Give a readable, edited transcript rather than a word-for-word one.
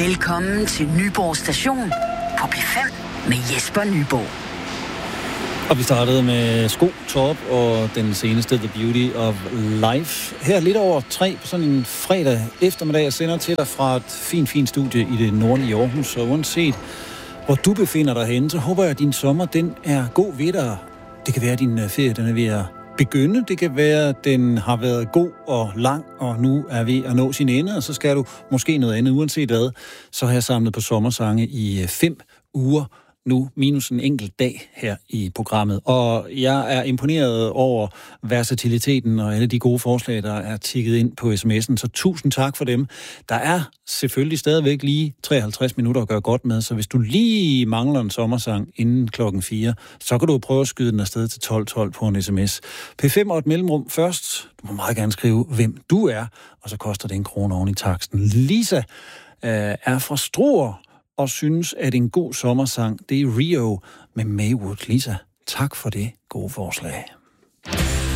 Velkommen til Nyborg Station på P5 med Jesper Nyborg. Og vi startede med Sko, Top og den seneste The Beauty of Life. Her lidt over 3 på sådan en fredag eftermiddag. Jeg sender til dig fra et fint studie i det nordlige Aarhus. Og uanset hvor du befinder dig henne, så håber jeg, at din sommer den er god ved dig. Det kan være, at din ferie den er ved at begynde. Det kan være, at den har været god og lang, og nu er ved at nå sin ende. Og så skal du måske noget andet. Uanset hvad, så har jeg samlet på sommersange i 5 uger. Nu minus en enkelt dag her i programmet. Og jeg er imponeret over versatiliteten og alle de gode forslag, der er tikket ind på sms'en. Så tusind tak for dem. Der er selvfølgelig stadigvæk lige 53 minutter at gøre godt med, så hvis du lige mangler en sommersang inden 4:00, så kan du prøve at skyde den afsted til 12:12 på en sms. P5 og et mellemrum først. Du må meget gerne skrive, hvem du er, og så koster det 1 krone oven i taksten. Lisa er fra Struer og synes, at en god sommersang, det er Rio med Maywood. Lisa, tak for det gode forslag.